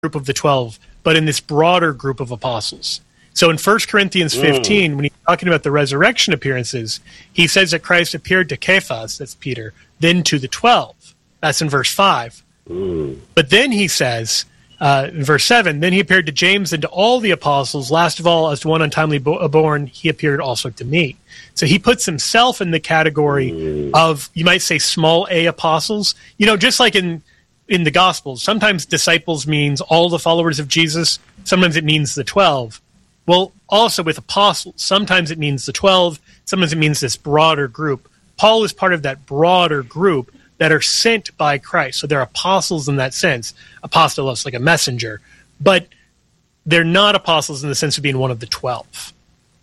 group of the 12, but in this broader group of apostles. So in 1 Corinthians 15, when he's talking about the resurrection appearances, he says that Christ appeared to Cephas, that's Peter, then to the 12. That's in verse 5. But then he says, in verse 7, then he appeared to James and to all the apostles. Last of all, as to one untimely born, he appeared also to me. So he puts himself in the category of, you might say, small a apostles. You know, just like in the Gospels, sometimes disciples means all the followers of Jesus. Sometimes it means the 12. Well, also with apostles, sometimes it means the 12. Sometimes it means this broader group. Paul is part of that broader group that are sent by Christ. So they're apostles in that sense. Apostolos, like a messenger. But they're not apostles in the sense of being one of the 12.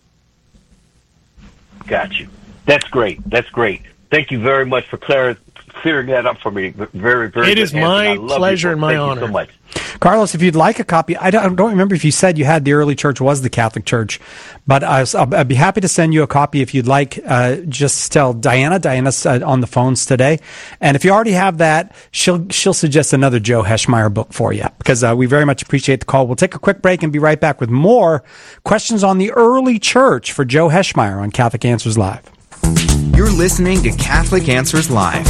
Got you. That's great. That's great. Thank you very much for clearing that up for me. Very, very. It is my pleasure and my honor. Thank you so much. Carlos, if you'd like a copy, I don't remember if you said you had the early church was the Catholic Church, but I'd be happy to send you a copy if you'd like. Just tell Diana. Diana's on the phones today, and if you already have that, she'll suggest another Joe Heschmeyer book for you, because we very much appreciate the call. We'll take a quick break and be right back with more questions on the early church for Joe Heschmeyer on Catholic Answers Live. You're listening to Catholic Answers Live.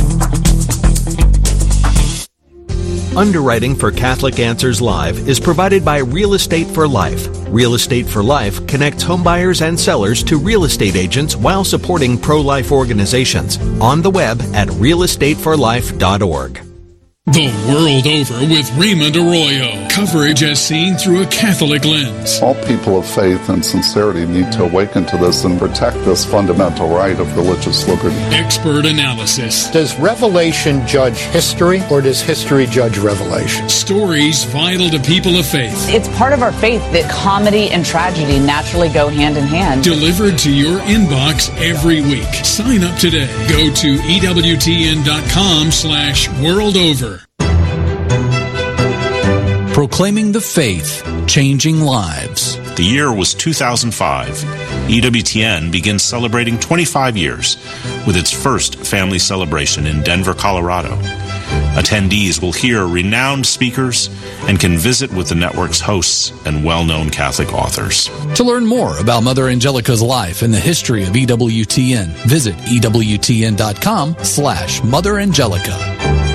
Underwriting for Catholic Answers Live is provided by Real Estate for Life. Real Estate for Life connects homebuyers and sellers to real estate agents while supporting pro-life organizations. On the web at realestateforlife.org. The World Over with Raymond Arroyo. Coverage as seen through a Catholic lens. All people of faith and sincerity need to awaken to this and protect this fundamental right of religious liberty. Expert analysis. Does Revelation judge history, or does history judge Revelation? Stories vital to people of faith. It's part of our faith that comedy and tragedy naturally go hand in hand. Delivered to your inbox every week. Sign up today. Go to EWTN.com/worldover. Proclaiming the faith, changing lives. The year was 2005. EWTN begins celebrating 25 years with its first family celebration in Denver, Colorado. Attendees will hear renowned speakers and can visit with the network's hosts and well-known Catholic authors. To learn more about Mother Angelica's life and the history of EWTN, visit EWTN.com/Mother Angelica.